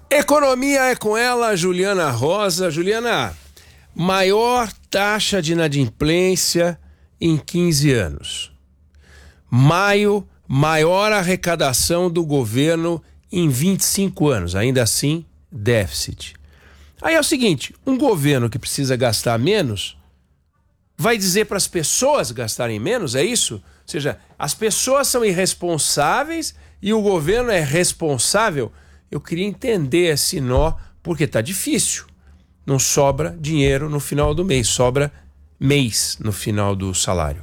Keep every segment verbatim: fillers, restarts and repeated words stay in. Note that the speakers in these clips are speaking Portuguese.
Economia é com ela, Juliana Rosa. Juliana, maior taxa de inadimplência em quinze anos. Maio, maior arrecadação do governo em vinte e cinco anos. Ainda assim, déficit. Aí é o seguinte, um governo que precisa gastar menos vai dizer para as pessoas gastarem menos, é isso? Ou seja, as pessoas são irresponsáveis e o governo é responsável. Eu queria entender esse nó, porque tá difícil. Não sobra dinheiro no final do mês, sobra mês no final do salário.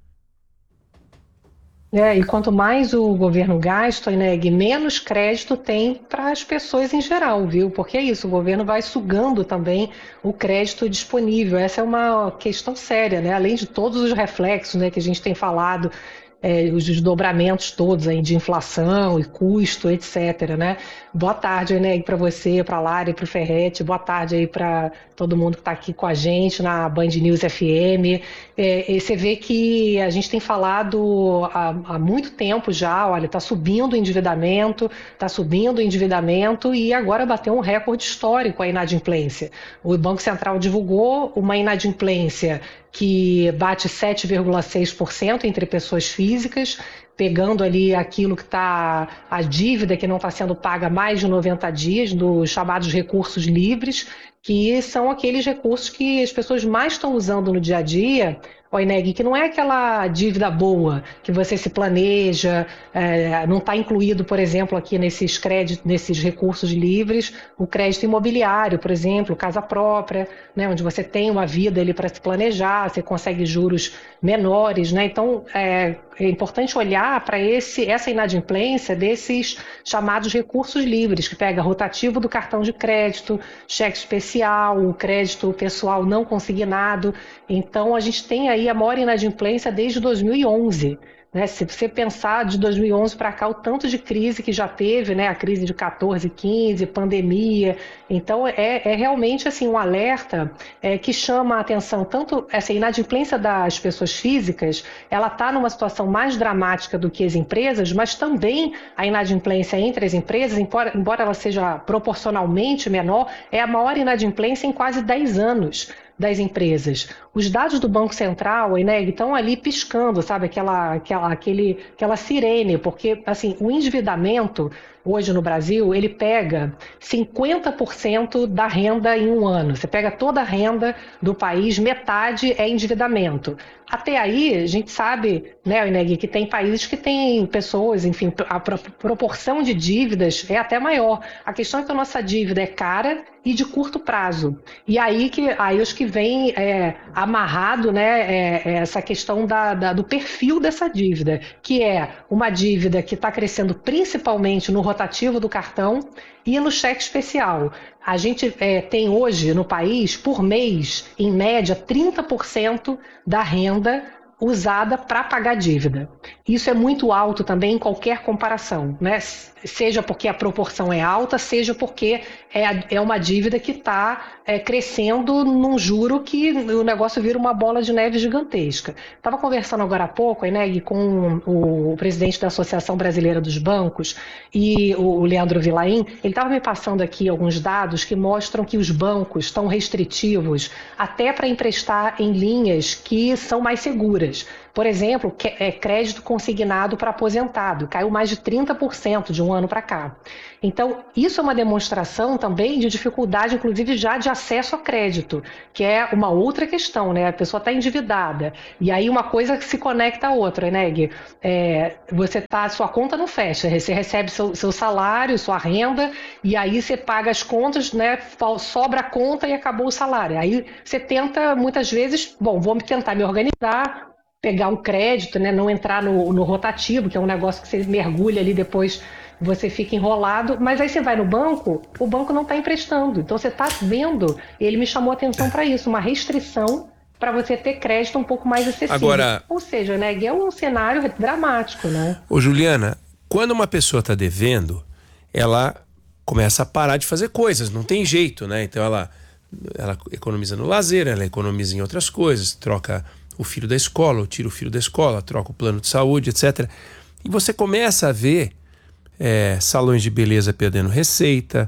É, e quanto mais o governo gasta, né, menos crédito tem para as pessoas em geral, viu? Porque é isso, o governo vai sugando também o crédito disponível. Essa é uma questão séria, né? Além de todos os reflexos, né, que a gente tem falado, é, os desdobramentos todos aí de inflação e custo, etcétera, né? Boa tarde, né, para você, para a Lara e para o Ferretti. Boa tarde aí para todo mundo que está aqui com a gente na Band News F M. É, e você vê que a gente tem falado há, há muito tempo já, olha, está subindo o endividamento, está subindo o endividamento e agora bateu um recorde histórico a inadimplência. O Banco Central divulgou uma inadimplência que bate sete vírgula seis por cento entre pessoas físicas, pegando ali aquilo que está, a dívida que não está sendo paga há mais de noventa dias, dos chamados recursos livres, que são aqueles recursos que as pessoas mais estão usando no dia a dia, Oineg, que não é aquela dívida boa, que você se planeja, é, não está incluído, por exemplo, aqui nesses créditos, nesses recursos livres, o crédito imobiliário, por exemplo, casa própria, né, onde você tem uma vida ali para se planejar, você consegue juros menores, né? Então é, é importante olhar para esse essa inadimplência desses chamados recursos livres, que pega rotativo do cartão de crédito, cheque especial, o crédito pessoal não consignado. Então a gente tem aí a maior inadimplência desde dois mil e onze. Né? Se você pensar de dois mil e onze para cá, o tanto de crise que já teve, né? A crise de quatorze, quinze, pandemia. Então é, é realmente assim, um alerta é, que chama a atenção. Tanto essa inadimplência das pessoas físicas, ela está numa situação mais dramática do que as empresas, mas também a inadimplência entre as empresas, embora, embora ela seja proporcionalmente menor, é a maior inadimplência em quase dez anos das empresas. Os dados do Banco Central, Oineg, estão ali piscando, sabe, aquela, aquela, aquele, aquela sirene, porque assim, o endividamento hoje no Brasil, ele pega cinquenta por cento da renda em um ano. Você pega toda a renda do país, metade é endividamento. Até aí, a gente sabe, né, Oineg, que tem países que têm pessoas, enfim, a proporção de dívidas é até maior. A questão é que a nossa dívida é cara e de curto prazo. E aí que aí os que vem é, amarrado, né, é, é essa questão da, da, do perfil dessa dívida, que é uma dívida que está crescendo principalmente no rotativo do cartão e no cheque especial. A gente é, tem hoje no país, por mês, em média, trinta por cento da renda usada para pagar dívida. Isso é muito alto também em qualquer comparação, né? Seja porque a proporção é alta, seja porque é, é uma dívida que está é, crescendo num juro que o negócio vira uma bola de neve gigantesca. Estava conversando agora há pouco, né, com o, o presidente da Associação Brasileira dos Bancos e o, o Leandro Vilain. Ele estava me passando aqui alguns dados que mostram que os bancos estão restritivos até para emprestar em linhas que são mais seguras. Por exemplo, crédito consignado para aposentado, caiu mais de trinta por cento de um ano para cá. Então, isso é uma demonstração também de dificuldade, inclusive já de acesso a crédito, que é uma outra questão, né? A pessoa está endividada, e aí uma coisa se conecta a outra, né, Gui? É, você tá, sua conta não fecha, você recebe seu, seu salário, sua renda, e aí você paga as contas, né? Sobra a conta e acabou o salário. Aí você tenta, muitas vezes, bom, vou tentar me organizar, pegar um crédito, né, não entrar no, no rotativo, que é um negócio que você mergulha ali depois, você fica enrolado, mas aí você vai no banco, o banco não está emprestando. Então você está vendo, ele me chamou a atenção para isso, uma restrição para você ter crédito um pouco mais acessível. Agora, ou seja, né, é um cenário dramático, né? Ô Juliana, quando uma pessoa está devendo, ela começa a parar de fazer coisas, não tem jeito, né? Então ela, ela economiza no lazer, ela economiza em outras coisas, troca o filho da escola, ou tira o filho da escola, troca o plano de saúde, etcétera. E você começa a ver é, salões de beleza perdendo receita,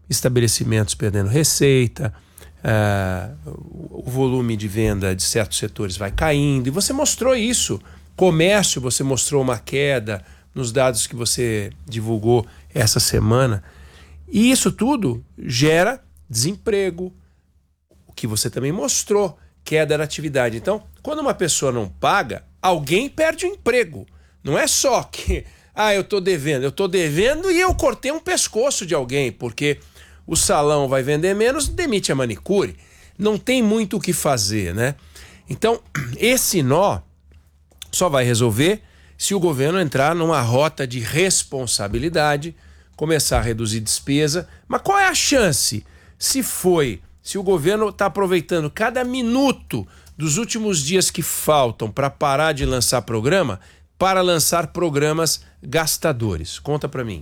estabelecimentos perdendo receita, uh, o volume de venda de certos setores vai caindo, e você mostrou isso. Comércio, você mostrou uma queda nos dados que você divulgou essa semana, e isso tudo gera desemprego, o que você também mostrou, queda da atividade. Então, quando uma pessoa não paga, alguém perde o emprego. Não é só que, ah, eu estou devendo, eu estou devendo e eu cortei um pescoço de alguém, porque o salão vai vender menos, demite a manicure. Não tem muito o que fazer, né? Então, esse nó só vai resolver se o governo entrar numa rota de responsabilidade, começar a reduzir despesa. Mas qual é a chance? Se foi, se o governo está aproveitando cada minuto dos últimos dias que faltam para parar de lançar programa, para lançar programas gastadores. Conta para mim.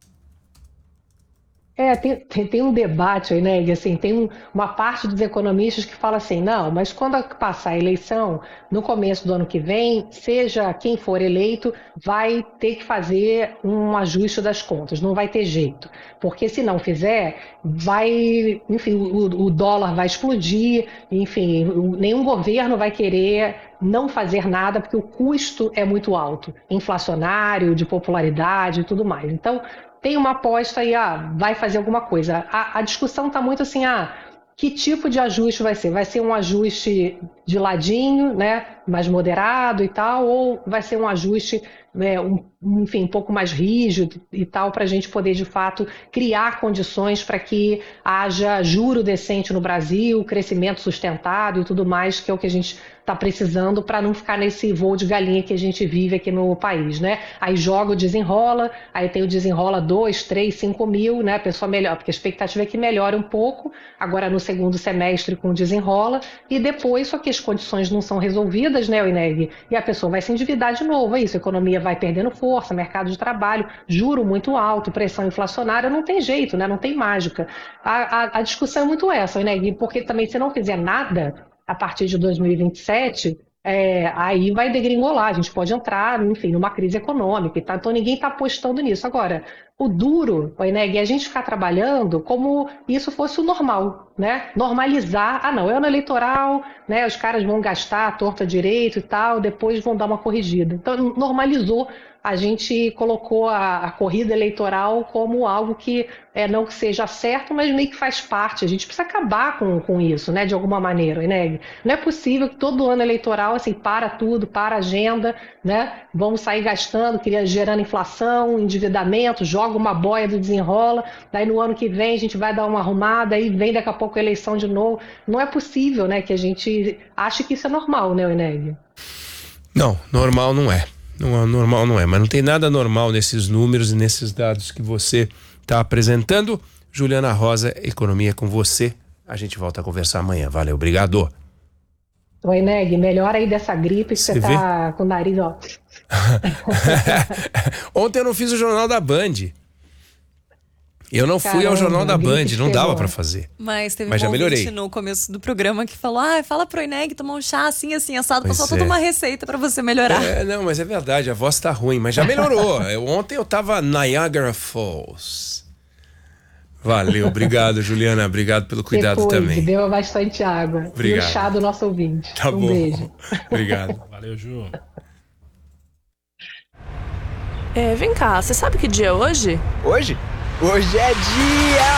É, tem, tem, tem um debate aí, né, assim, tem um, uma parte dos economistas que fala assim, não, mas quando passar a eleição, no começo do ano que vem, seja quem for eleito, vai ter que fazer um ajuste das contas, não vai ter jeito, porque se não fizer, vai, enfim, o, o dólar vai explodir, enfim, o, nenhum governo vai querer não fazer nada, porque o custo é muito alto, inflacionário, de popularidade e tudo mais. Então, tem uma aposta aí, ah, vai fazer alguma coisa. A, a discussão está muito assim, ah, que tipo de ajuste vai ser? Vai ser um ajuste de ladinho, né, mais moderado e tal, ou vai ser um ajuste, né, um, enfim, um pouco mais rígido e tal, para a gente poder, de fato, criar condições para que haja juro decente no Brasil, crescimento sustentado e tudo mais, que é o que a gente está precisando para não ficar nesse voo de galinha que a gente vive aqui no país, né? Aí joga o desenrola, aí tem o desenrola dois, três, cinco mil, né? A pessoa melhora, porque a expectativa é que melhore um pouco, agora no segundo semestre com o desenrola, e depois, só que as condições não são resolvidas, né, Ineg? E a pessoa vai se endividar de novo, é isso, a economia vai perdendo força, mercado de trabalho, juro muito alto, pressão inflacionária, não tem jeito, né? Não tem mágica. A, a, a discussão é muito essa, Ineg, porque também se não fizer nada a partir de dois mil e vinte e sete, é, aí vai degringolar, a gente pode entrar, enfim, numa crise econômica e tal, então ninguém está apostando nisso. Agora, o duro, Ineg, é a gente ficar trabalhando como isso fosse o normal, né? Normalizar, ah não, é ano eleitoral, né? Os caras vão gastar a torta direito e tal, depois vão dar uma corrigida. Então normalizou, a gente colocou a, a corrida eleitoral como algo que é, não que seja certo, mas meio que faz parte. A gente precisa acabar com, com isso, né? De alguma maneira, Ineg. Não é possível que todo ano eleitoral, assim, para tudo, para a agenda, né? Vamos sair gastando, gerando inflação, endividamento, joga uma boia do desenrola, daí no ano que vem a gente vai dar uma arrumada, aí vem daqui a pouco a eleição de novo. Não é possível, né, que a gente ache que isso é normal, né, Ineg? Não, normal não é. Não, normal não é, mas não tem nada normal nesses números e nesses dados que você está apresentando. Juliana Rosa, Economia com você. A gente volta a conversar amanhã. Valeu, obrigado. Oi, Neg, melhor aí dessa gripe que você, você tá com o nariz, ó. Ontem eu não fiz o Jornal da Band. Eu não Caramba, fui ao Jornal da Band, não dava pra fazer. Mas teve Mas um já melhorei. ouvinte no começo do programa que falou, ah, fala pro Ineg tomar um chá assim, assim, assado, pois passou é. toda uma receita pra você melhorar. É, não, mas é verdade, a voz tá ruim, mas já melhorou. eu, ontem eu tava Niagara Falls. Valeu, obrigado, Juliana, obrigado pelo cuidado Depois, também. Beba bastante água. Obrigado. E o chá do nosso ouvinte. Tá um bom. beijo. Obrigado. Valeu, Ju. É, vem cá, você sabe que dia é hoje? Hoje? Hoje é dia